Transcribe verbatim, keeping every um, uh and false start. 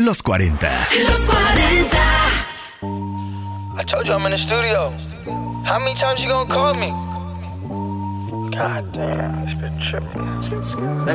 Los cuarenta. Los cuarenta. I told you I'm in the studio. How many times you gonna call me? God damn, it's been tripping.